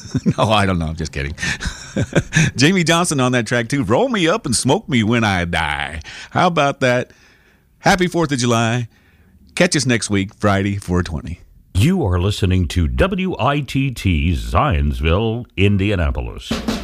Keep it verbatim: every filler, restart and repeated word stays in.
No, I don't know. I'm just kidding. Jamie Johnson on that track, too. Roll me up and smoke me when I die. How about that? Happy fourth of July. Catch us next week, Friday, four twenty. You are listening to W I T T Zionsville, Indianapolis.